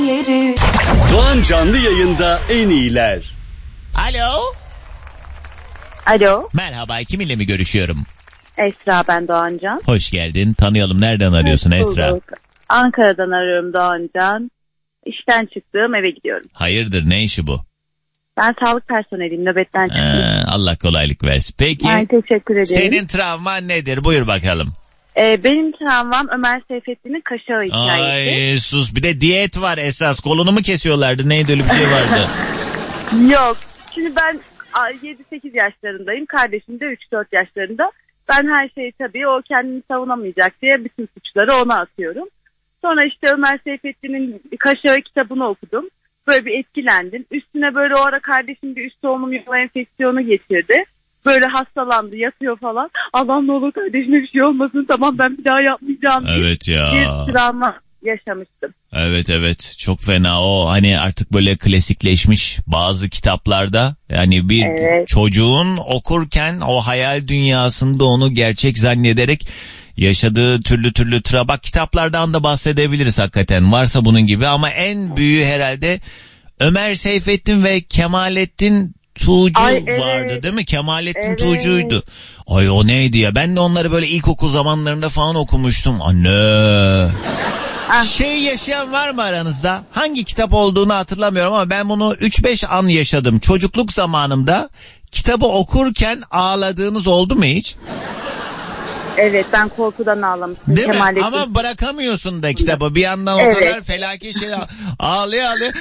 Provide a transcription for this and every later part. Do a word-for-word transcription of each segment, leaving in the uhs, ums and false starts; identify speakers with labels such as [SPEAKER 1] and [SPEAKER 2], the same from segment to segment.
[SPEAKER 1] Doğan canlı yayında en iyiler.
[SPEAKER 2] Alo.
[SPEAKER 3] Alo.
[SPEAKER 2] Merhaba, kiminle mi görüşüyorum?
[SPEAKER 3] Esra, ben Doğancan.
[SPEAKER 2] Hoş geldin. Tanıyalım. Nereden arıyorsun Esra?
[SPEAKER 3] Ankara'dan arıyorum Doğancan. İşten çıktım, eve gidiyorum.
[SPEAKER 2] Hayırdır, ne işi bu?
[SPEAKER 3] Ben sağlık personeliyim, nöbetten çıktım.
[SPEAKER 2] Ee, Allah kolaylık versin. Peki.
[SPEAKER 3] Ben teşekkür ederim.
[SPEAKER 2] Senin travman nedir? Buyur bakalım.
[SPEAKER 3] Ee, benim travmam Ömer Seyfettin'in kaşağı hikayesi.
[SPEAKER 2] Ay sus, bir de diyet var esas. Kolunu mu kesiyorlardı? Neydi, öyle bir şey vardı?
[SPEAKER 3] Yok. Şimdi ben yedi sekiz yaşlarındayım. Kardeşim de üç dört yaşlarında. Ben her şeyi tabii o kendini savunamayacak diye bütün suçları ona atıyorum. Sonra işte Ömer Seyfettin'in Kaşağı kitabını okudum. Böyle bir etkilendim. Üstüne böyle o ara kardeşim bir üst solunum yolu enfeksiyonu geçirdi. Böyle hastalandı, yatıyor falan. Allah'ım ne olur kardeşime bir şey olmasın, tamam ben bir daha yapmayacağım diye.
[SPEAKER 2] Evet ya.
[SPEAKER 3] Bir travma yaşamıştım.
[SPEAKER 2] Evet evet, çok fena o, hani artık böyle klasikleşmiş bazı kitaplarda, yani bir evet. Çocuğun okurken o hayal dünyasında onu gerçek zannederek yaşadığı türlü türlü tra bak kitaplardan da bahsedebiliriz hakikaten, varsa bunun gibi, ama en büyüğü herhalde Ömer Seyfettin ve Kemalettin Tuğcu. Ay, evet. Vardı değil mi? Kemalettin evet. Tuğcu'ydu. Ay o neydi ya? Ben de onları böyle ilkokul zamanlarında falan okumuştum. Anne. Ah. Şey yaşayan var mı aranızda? Hangi kitap olduğunu hatırlamıyorum ama ben bunu üç beş an yaşadım. Çocukluk zamanımda kitabı okurken ağladığınız oldu mu hiç?
[SPEAKER 3] Evet, ben korkudan ağlamıştım.
[SPEAKER 2] Değil mi? Ama bırakamıyorsun da kitabı. Bir yandan o evet. kadar felaket şey ağlıyor ağlıyor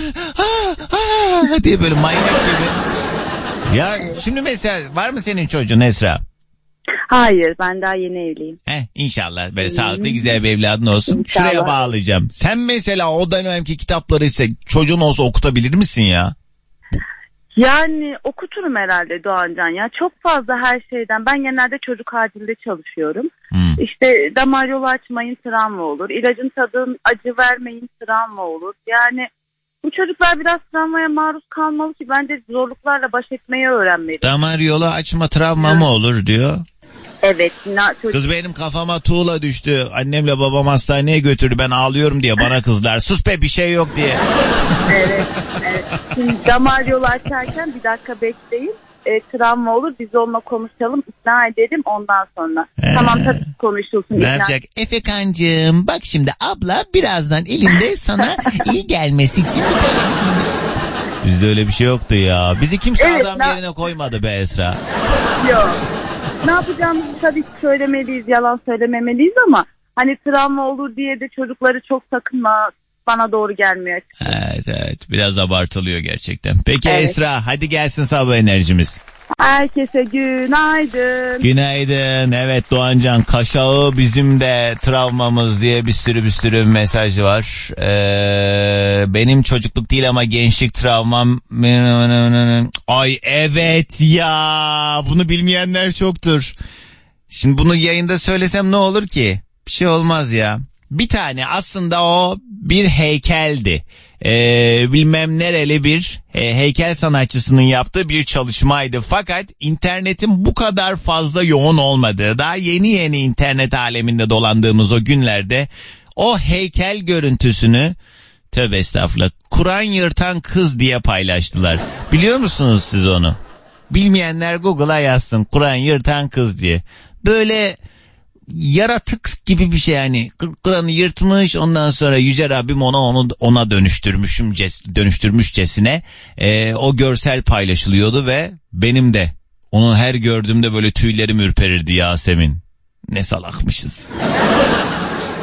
[SPEAKER 2] diye böyle manyak gibi. Ya evet. Şimdi mesela var mı senin çocuğun Esra?
[SPEAKER 3] Hayır, ben daha yeni evliyim.
[SPEAKER 2] Heh, inşallah böyle hmm. sağlıklı güzel bir evladın olsun. İnşallah. Şuraya bağlayacağım. Sen mesela o dönemki kitapları ise çocuğun olsa okutabilir misin ya?
[SPEAKER 3] Yani okuturum herhalde Doğancan ya. Çok fazla her şeyden. Ben genelde çocuk acilde çalışıyorum. Hmm. İşte damar yolu açmayın, travma olur. İlacın tadın acı vermeyin, travma olur. Yani bu çocuklar biraz travmaya maruz kalmalı ki bence zorluklarla baş etmeyi öğrenmeli.
[SPEAKER 2] Damar yolu açma travma evet. mı olur diyor.
[SPEAKER 3] Evet. Na, çocuk...
[SPEAKER 2] Kız benim kafama tuğla düştü. Annemle babam hastaneye götürdü. Ben ağlıyorum diye bana kızlar. Sus be, bir şey yok diye.
[SPEAKER 3] Evet. Evet. Şimdi damar yolu açarken bir dakika bekleyin. E, travma olur. Biz onunla konuşalım. İkna edelim ondan sonra. Ee, tamam tabii konuşulsun.
[SPEAKER 2] Ne yapacak? Efekancığım bak şimdi abla birazdan elinde sana iyi gelmesi için. Bizde öyle bir şey yoktu ya. Bizi kimse evet, adam na- yerine koymadı be Esra.
[SPEAKER 3] Yok. Ne yapacağımızı tabii ki söylemeliyiz, yalan söylememeliyiz ama hani travma olur diye de çocukları çok sakınma, bana doğru gelmiyor açıkçası.
[SPEAKER 2] Evet evet, biraz abartılıyor gerçekten. Peki evet. Esra, hadi gelsin sabah enerjimiz.
[SPEAKER 3] Herkese günaydın.
[SPEAKER 2] Günaydın. Evet Doğancan, Kaşağı bizim de travmamız diye bir sürü bir sürü mesaj var. Ee, benim çocukluk değil ama gençlik travmam. Ay evet ya, bunu bilmeyenler çoktur. Şimdi bunu yayında söylesem ne olur ki? Bir şey olmaz ya. Bir tane aslında o bir heykeldi. Ee, bilmem nereli bir e, heykel sanatçısının yaptığı bir çalışmaydı. Fakat internetin bu kadar fazla yoğun olmadığı, daha yeni yeni internet aleminde dolandığımız o günlerde o heykel görüntüsünü, tövbe estağfurullah, Kur'an yırtan kız diye paylaştılar. Biliyor musunuz siz onu? Bilmeyenler Google'a yazsın, Kur'an yırtan kız diye. Böyle yaratık gibi bir şey, yani Kur'an'ı yırtmış, ondan sonra Yüce Rabbim ona onu ona dönüştürmüşüm dönüştürmüşçesine e, o görsel paylaşılıyordu ve benim de onu her gördüğümde böyle tüylerim ürperirdi Yasemin. Ne salakmışız.